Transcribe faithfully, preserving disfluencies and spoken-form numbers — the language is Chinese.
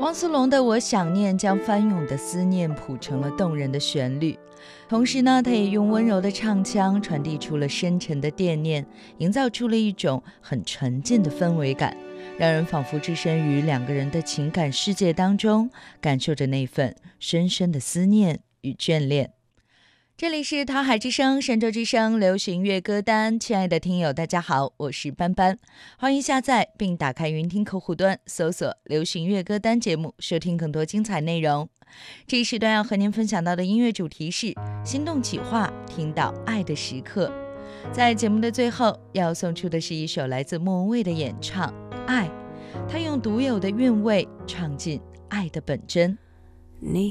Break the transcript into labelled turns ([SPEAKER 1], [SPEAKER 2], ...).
[SPEAKER 1] 汪苏泷的《我想念》将翻涌的思念谱成了动人的旋律，同时呢，他也用温柔的唱腔传递出了深沉的惦念，营造出了一种很沉静的氛围感，让人仿佛置身于两个人的情感世界当中，感受着那份深深的思念与眷恋。这里是桃海之声神州之声流行乐歌单，亲爱的听友大家好，我是班班，欢迎下载并打开云听客户端，搜索流行乐歌单节目，收听更多精彩内容。这一时段要和您分享到的音乐主题是心动企划，听到爱的时刻。在节目的最后要送出的是一首来自莫文蔚的演唱《爱》，他用独有的韵味唱尽爱的本真。
[SPEAKER 2] 你